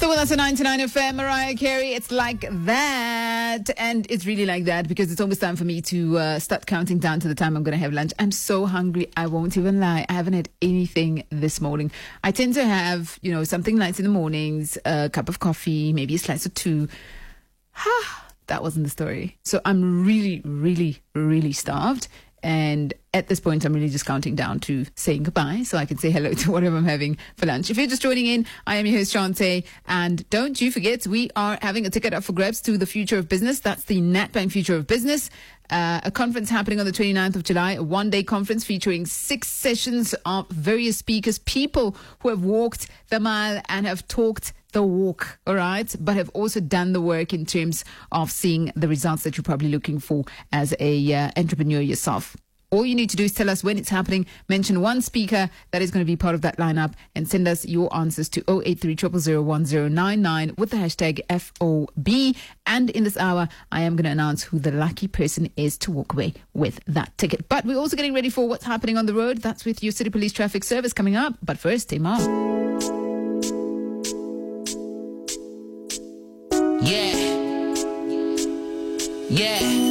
Still with us on 99 FM, Mariah Carey. It's like that. And it's really like that because it's almost time for me to start counting down to the time I'm going to have lunch. I'm so hungry. I won't even lie. I haven't had anything this morning. I tend to have, something light in the mornings, a cup of coffee, maybe a slice or two. That wasn't the story. So I'm really, really, really starved. And at this point, I'm really just counting down to saying goodbye so I can say hello to whatever I'm having for lunch. If you're just joining in, I am your host, Shante. And don't you forget, we are having a ticket up for grabs to the Future of Business. That's the NatBank Future of Business. A conference happening on the 29th of July, a one-day conference featuring 6 sessions of various speakers, people who have walked the mile and have talked the walk, all right, but have also done the work in terms of seeing the results that you're probably looking for as a entrepreneur yourself. All you need to do is tell us when it's happening, mention one speaker that is going to be part of that lineup, and send us your answers to 083 000 1099 with the hashtag FOB. And in this hour, I am going to announce who the lucky person is to walk away with that ticket. But we're also getting ready for what's happening on the road. That's with your City Police Traffic Service coming up. But first, stay on. Yeah.